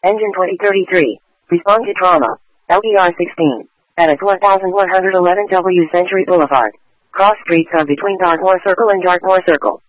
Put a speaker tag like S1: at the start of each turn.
S1: Engine 2033. Respond to trauma. LBR 16. At 1111 W Century Boulevard. Cross streets are between Dartmoor Circle and Dartmoor Circle.